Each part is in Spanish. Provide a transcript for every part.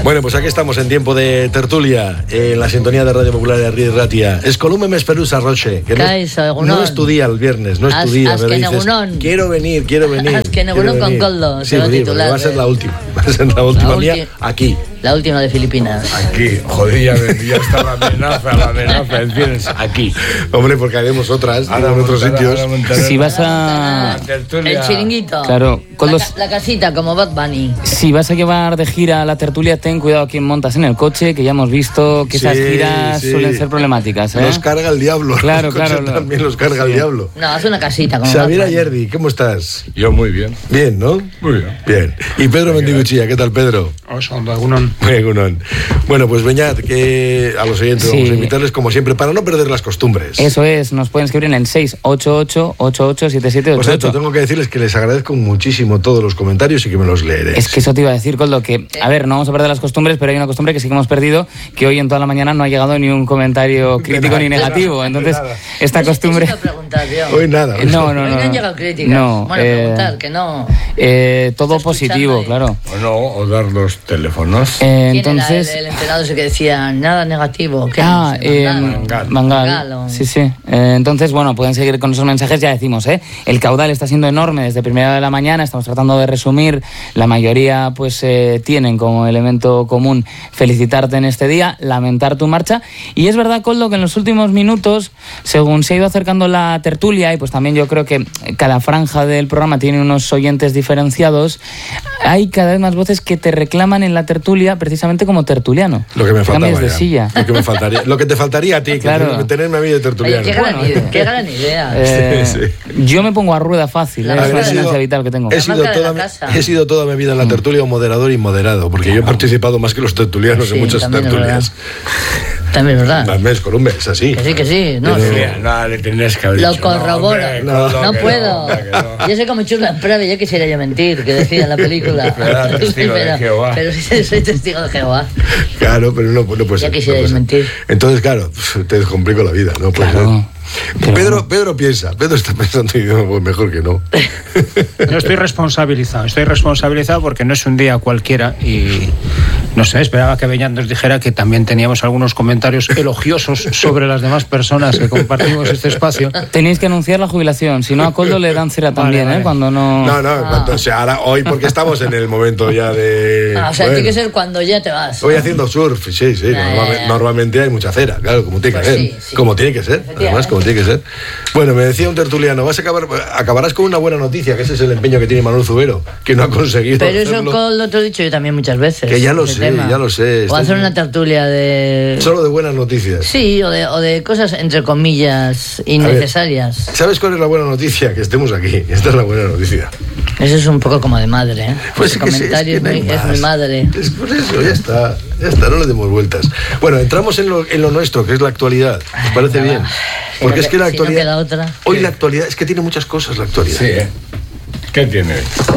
Bueno, pues aquí estamos en tiempo de tertulia, en la sintonía de Radio Popular de Río Ratia. Escolúme mes perusa Roche, que no es tu día el viernes, no es tu día, pero dices, quiero venir. Es que Negunón con Coldo, sí, va a ser la última, mía aquí. La última de Filipinas. Aquí, joder, ya está la amenaza, ¿entiendes? Aquí. Hombre, porque haremos otras en otros sitios. Si vas a... El chiringuito. Claro. La casita, como Bad Bunny. Si vas a llevar de gira a la tertulia, ten cuidado a quién montas en el coche, que ya hemos visto que esas giras suelen ser problemáticas, ¿eh? Los carga el diablo. Claro. También los carga el diablo. No, haz una casita, como Xavier Ayerdi, ¿cómo estás? Yo muy bien. Bien, ¿no? Muy bien. Bien. Y Pedro Mendiguchilla, ¿qué tal, Pedro? Egunon. Bueno, pues veñad, que a los oyentes vamos a invitarles como siempre para no perder las costumbres. Eso es, nos pueden escribir en el 688-887788. Pues esto, tengo que decirles que les agradezco muchísimo todos los comentarios y que me los leeré. Es que eso te iba a decir, Coldo, que, a ver, no vamos a perder las costumbres, pero hay una costumbre que sí que hemos perdido, que hoy en toda la mañana no ha llegado ni un comentario crítico ni negativo. Entonces, esta costumbre... Hoy nada. No han llegado críticas. No, preguntar, que no... todo positivo, claro. O dar los teléfonos. Entonces... El enterado ese que decía nada negativo. Mangal. Sí. Entonces, bueno, pueden seguir con esos mensajes, ya decimos, el caudal está siendo enorme desde primera de la mañana, estamos tratando de resumir, la mayoría pues tienen como elemento común felicitarte en este día, lamentar tu marcha, y es verdad, Coldo, que en los últimos minutos, según se ha ido acercando la tertulia, y pues también yo creo que cada franja del programa tiene unos oyentes diferenciados, hay cada vez más voces que te reclaman en la tertulia precisamente como tertuliano. Lo que me faltaba de silla. Lo que te faltaría a ti, claro. Que tenerme a mí de tertuliano. Oye, qué gran idea. Yo me pongo a rueda fácil, es una tendencia vital que tengo. He sido toda mi vida en la tertulia un moderador y moderado, porque yo he participado más que los tertulianos en muchas tertulias. También es verdad. Más Columbe, es así. Que sí. No, le tendrías que haber lo dicho. corroboro. No puedo. Yo soy como churla en prueba, yo quisiera yo mentir, que decía en la película. Pero soy testigo de Jehová. Claro, pero no puede ser. Ya quisiera mentir. Entonces, claro, te descomplico la vida, ¿no? Puede ser. Pedro está pensando y yo, pues mejor que no. No estoy responsabilizado porque no es un día cualquiera y no sé, esperaba que Beñat nos dijera que también teníamos algunos comentarios elogiosos sobre las demás personas que compartimos este espacio. Tenéis que anunciar la jubilación, si no a Coldo le dan cera también, vale. Cuando no... Cuando se hará hoy, porque estamos en el momento ya de... O sea, tiene que ser cuando ya te vas. Voy haciendo surf, sí. Normalmente hay mucha cera, claro, como tiene que ser. Sí. Como tiene que ser, además, como tiene que ser. Bueno, me decía un tertuliano, acabarás con una buena noticia, que ese es el empeño que tiene Manuel Zubero, que no ha conseguido Pero hacerlo. eso Coldo te lo he dicho yo también muchas veces. Que ya lo sé. O hacer una tertulia de... Solo de buenas noticias. Sí, o de cosas, entre comillas, innecesarias. ¿Sabes cuál es la buena noticia? Que estemos aquí. Esta es la buena noticia. Eso es un poco como de madre, ¿eh? Pues ese comentario es mi madre. Es por eso, ya está, no le demos vueltas. Bueno, entramos en lo nuestro, que es la actualidad. ¿Os parece bien? Porque es que la actualidad... no queda otra. Hoy la actualidad, es que tiene muchas cosas la actualidad. Sí, ¿Qué tiene?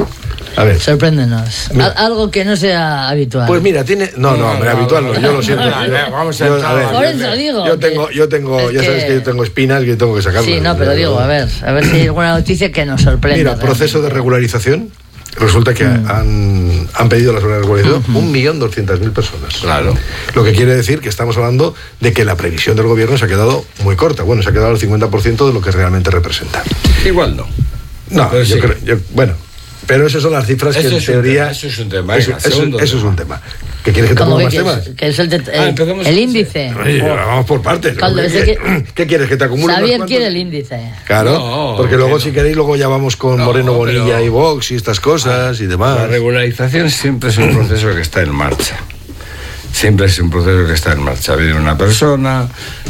A ver. Sorpréndenos. Algo que no sea habitual. Pues mira, tiene... No, habitual no, yo lo siento. Vamos a entrar. Por eso digo. Yo tengo, ya sabes que yo tengo espinas que tengo que sacarlas. Sí, pero digo, a ver si hay alguna noticia que nos sorprenda. Mira, proceso de regularización. Resulta que han pedido la regularización 1.200.000 personas. Claro. Lo que quiere decir que estamos hablando de que la previsión del gobierno se ha quedado muy corta. Bueno, se ha quedado al 50% de lo que realmente representa. Igual no. No, pero yo creo... Pero esas son las cifras que en teoría... Eso es un tema. Eso es un tema. ¿Qué quieres que tengamos más temas? Que es el índice. Oye, vamos por partes. ¿Qué quieres? ¿Que te acumule? Xavier quiere el índice. Claro, porque luego si queréis, luego ya vamos con Moreno Bonilla y Vox y estas cosas y demás. La regularización siempre es un proceso que está en marcha. Siempre es un proceso que está en marcha. Viene una persona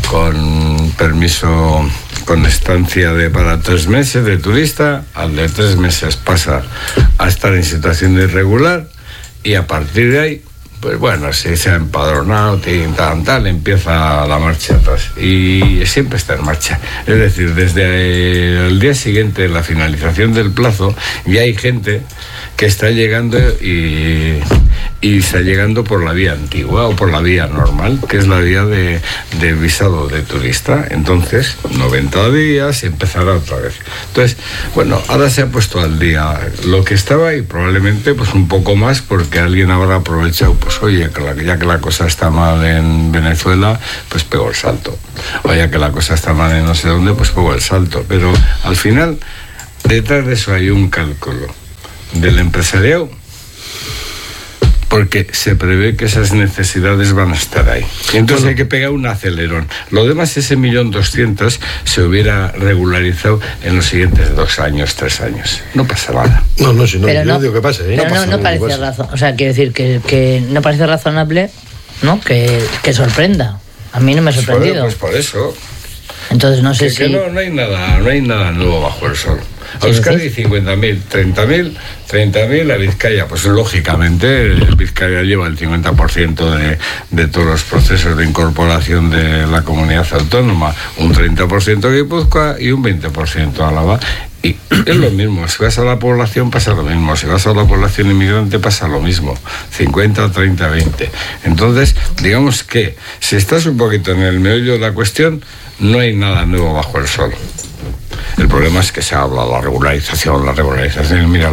con permiso, con estancia para 3 meses de turista, al de 3 meses pasa a estar en situación de irregular y a partir de ahí, pues bueno, si se ha empadronado, tal, empieza la marcha atrás y siempre está en marcha. Es decir, desde el día siguiente de la finalización del plazo ya hay gente que está llegando y y está llegando por la vía antigua o por la vía normal, que es la vía del visado de turista. Entonces, 90 días y empezará otra vez. Entonces, bueno, ahora se ha puesto al día lo que estaba y probablemente pues un poco más, porque alguien habrá aprovechado, pues oye, ya que la cosa está mal en Venezuela, pues pego el salto. O ya que la cosa está mal en no sé dónde, pues pego el salto. Pero al final, detrás de eso hay un cálculo del empresariado, porque se prevé que esas necesidades van a estar ahí. Y entonces hay que pegar un acelerón. Lo demás, ese 1.200.000 se hubiera regularizado en los siguientes 2 años, 3 años. No pasa nada. No, si no, yo no digo que pase. Pero no parece razonable. O sea, quiero decir que no parece razonable, ¿no? Que sorprenda. A mí no me ha sorprendido. Pues por eso. Entonces no sé si... Que no hay nada nuevo bajo el sol. A Euskadi 50.000, 30.000 a Vizcaya. Pues lógicamente Vizcaya lleva el 50% de todos los procesos de incorporación de la comunidad autónoma, un 30% Guipúzcoa y un 20% Álava. Y es lo mismo, si vas a la población pasa lo mismo, si vas a la población inmigrante pasa lo mismo, 50, 30, 20. Entonces, digamos que si estás un poquito en el meollo de la cuestión, no hay nada nuevo bajo el sol. El problema es que se habla de la regularización, mira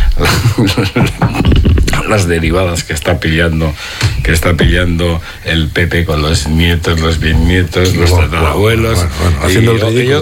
las derivadas que está pillando el PP con los nietos, los bisnietos, los tatarabuelos, haciendo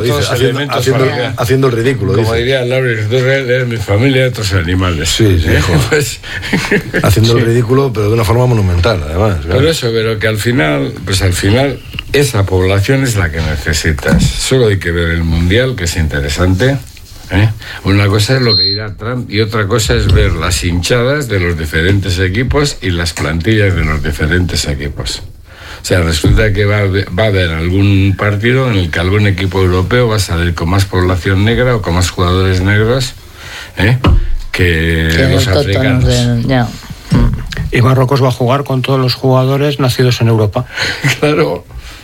el ridículo. Como diría Laurence Durrell, es mi familia de otros animales. Sí, pues, haciendo el ridículo, pero de una forma monumental, además. Por eso, pero que al final esa población es la que necesitas. Solo hay que ver el Mundial, que es interesante. Una cosa es lo que dirá Trump y otra cosa es ver las hinchadas de los diferentes equipos y las plantillas de los diferentes equipos. O sea, resulta que va a haber algún partido en el que algún equipo europeo va a salir con más población negra o con más jugadores negros que los africanos. Y Marruecos va a jugar con todos los jugadores nacidos en Europa. Claro.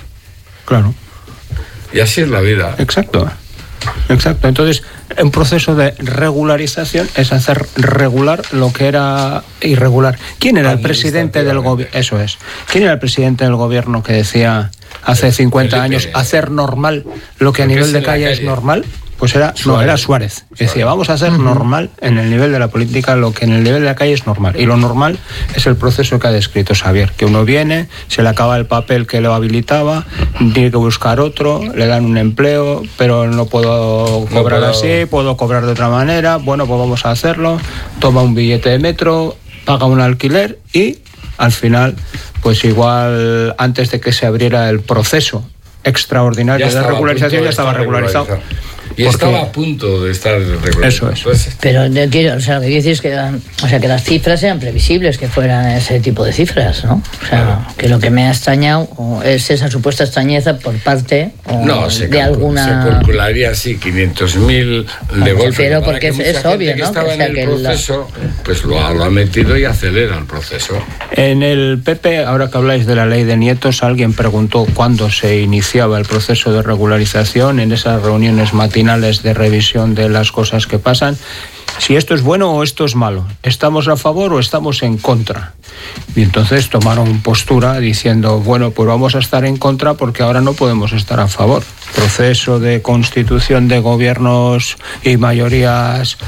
Y así es la vida. Exacto. Entonces, un proceso de regularización es hacer regular lo que era irregular. ¿Quién era el presidente del gobierno? Eso es. ¿Quién era el presidente del gobierno que decía hace 50 años hacer normal lo que a nivel de calle es normal? Pues era Suárez. Decía, vamos a hacer normal en el nivel de la política lo que en el nivel de la calle es normal. Y lo normal es el proceso que ha descrito Xavier, que uno viene, se le acaba el papel que lo habilitaba, tiene que buscar otro, le dan un empleo, pero no puedo cobrar así, puedo cobrar de otra manera, bueno, pues vamos a hacerlo, toma un billete de metro, paga un alquiler y al final, pues igual antes de que se abriera el proceso extraordinario de regularización ya estaba regularizado. Y estaba a punto de estar regularizado. Eso es. Entonces, pero lo que quiero decir es que las cifras eran previsibles, que fueran ese tipo de cifras, ¿no? O sea, que lo que me ha extrañado es esa supuesta extrañeza por parte de alguna... Se calcularía así, 500.000 de golpe. Pero porque es obvio, ¿no? Que estaba en el proceso, pues lo ha metido y acelera el proceso. En el PP, ahora que habláis de la ley de nietos, alguien preguntó cuándo se iniciaba el proceso de regularización en esas reuniones matinales de revisión de las cosas que pasan, si esto es bueno o esto es malo, estamos a favor o estamos en contra. Y entonces tomaron postura diciendo, bueno, pues vamos a estar en contra porque ahora no podemos estar a favor. Proceso de constitución de gobiernos y mayorías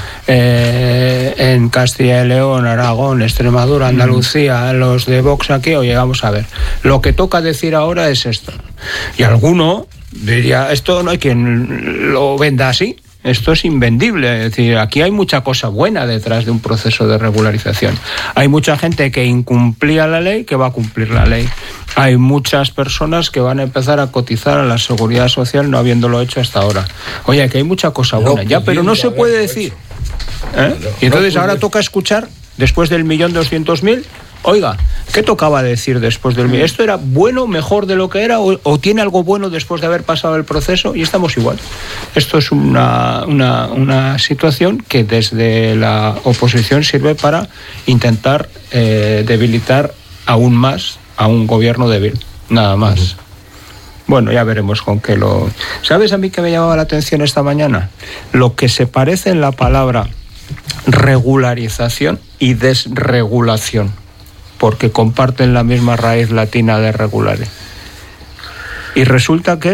en Castilla y León, Aragón, Extremadura, Andalucía, los de Vox aquí, oye, vamos a ver, lo que toca decir ahora es esto. Y alguno diría, esto no hay quien lo venda así, esto es invendible. Es decir, aquí hay mucha cosa buena detrás de un proceso de regularización. Hay mucha gente que incumplía la ley, que va a cumplir la ley. Hay muchas personas que van a empezar a cotizar a la seguridad social no habiéndolo hecho hasta ahora. Oye, que hay mucha cosa buena, ya, pero no se puede decir. Y entonces ahora toca escuchar, después del 1.200.000, oiga, ¿qué tocaba decir después del... ¿Esto era bueno, mejor de lo que era o tiene algo bueno después de haber pasado el proceso? Y estamos igual. Esto es una situación que desde la oposición sirve para intentar debilitar aún más a un gobierno débil, nada más. Bueno, ya veremos con qué lo... ¿Sabes a mí qué me llamaba la atención esta mañana? Lo que se parece en la palabra regularización y desregulación. porque comparten la misma raíz latina de regulare. Y resulta que